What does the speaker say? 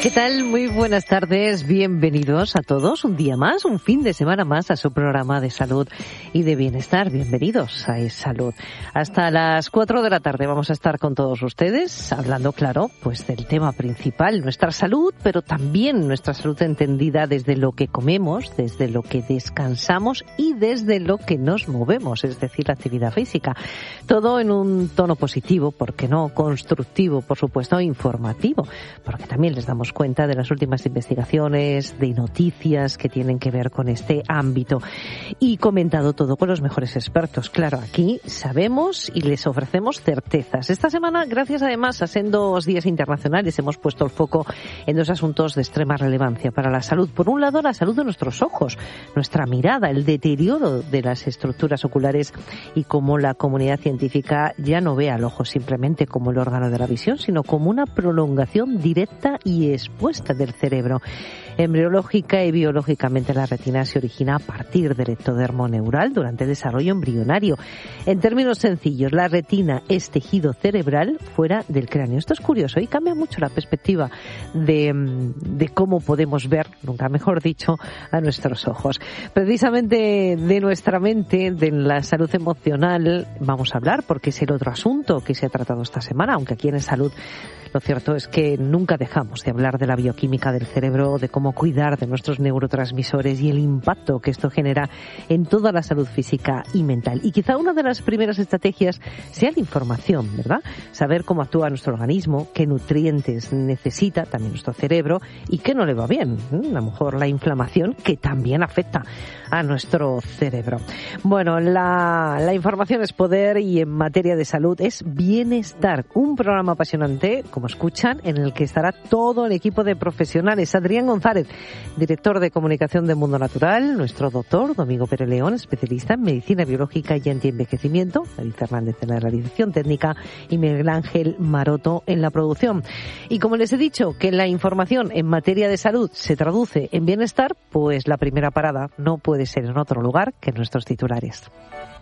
¿Qué tal? Muy buenas tardes, bienvenidos a todos, un día más, un fin de semana más a su programa de salud y de bienestar. Bienvenidos a Es Salud. Hasta las 4 de la tarde vamos a estar con todos ustedes hablando, claro, pues del tema principal, nuestra salud, pero también nuestra salud entendida desde lo que comemos, desde lo que descansamos y desde lo que nos movemos, es decir, la actividad física. Todo en un tono positivo, ¿por qué no? Constructivo, por supuesto, informativo, porque también les damos cuenta de las últimas investigaciones, de noticias que tienen que ver con este ámbito y comentado todo con los mejores expertos. Claro, aquí sabemos y les ofrecemos certezas. Esta semana, gracias además a sendos días internacionales, hemos puesto el foco en dos asuntos de extrema relevancia para la salud. Por un lado, la salud de nuestros ojos, nuestra mirada, el deterioro de las estructuras oculares y cómo la comunidad científica ya no ve al ojo simplemente como el órgano de la visión, sino como una prolongación directa y expuesta del cerebro. Embriológica y biológicamente la retina se origina a partir del ectodermo neural durante el desarrollo embrionario. En términos sencillos, la retina es tejido cerebral fuera del cráneo. Esto es curioso y cambia mucho la perspectiva de cómo podemos ver, nunca mejor dicho, a nuestros ojos. Precisamente de nuestra mente, de la salud emocional, vamos a hablar porque es el otro asunto que se ha tratado esta semana, aunque aquí en Salud lo cierto es que nunca dejamos de hablar de la bioquímica del cerebro, de cómo cuidar de nuestros neurotransmisores y el impacto que esto genera en toda la salud física y mental. Y quizá una de las primeras estrategias sea la información, ¿verdad? Saber cómo actúa nuestro organismo, qué nutrientes necesita también nuestro cerebro y qué no le va bien. A lo mejor la inflamación, que también afecta a nuestro cerebro. Bueno, la información es poder y en materia de salud es bienestar. Un programa apasionante, como escuchan, en el que estará todo el equipo de profesionales. Adrián González, director de comunicación de Mundo Natural, nuestro doctor Domingo Pérez León, especialista en medicina biológica y antienvejecimiento, David Fernández en la realización técnica y Miguel Ángel Maroto en la producción. Y como les he dicho que la información en materia de salud se traduce en bienestar, pues la primera parada no puede ser en otro lugar que en nuestros titulares.